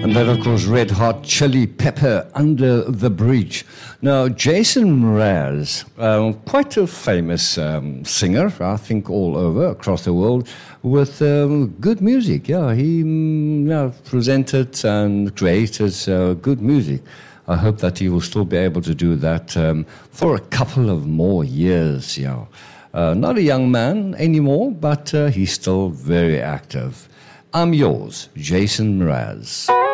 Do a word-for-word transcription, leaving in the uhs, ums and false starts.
And that, of course, Red Hot Chili Pepper, Under the Bridge. Now, Jason Mraz, um, quite a famous um, singer, I think all over, across the world, with um, good music. Yeah, he mm, yeah, presented and created uh, good music. I hope that he will still be able to do that um, for a couple of more years. Yeah. Uh, not a young man anymore, but uh, he's still very active. I'm yours, Jason Mraz.